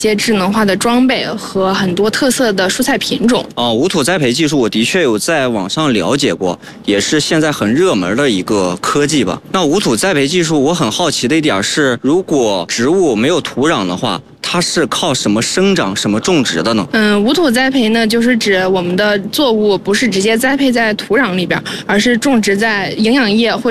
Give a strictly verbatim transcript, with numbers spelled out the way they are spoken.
些智能化的装备和很多特色的蔬菜品种。 哦，无土栽培技术我的确有在网上了解过，也是现在很热门的一个科技吧。那无土栽培技术，我很好奇的一点是，如果植物没有土壤的话，它是靠什么生长、什么种植的呢？ 嗯，无土栽培呢，就是指我们的作物不是直接栽培在土壤里边，而是种植在营养液或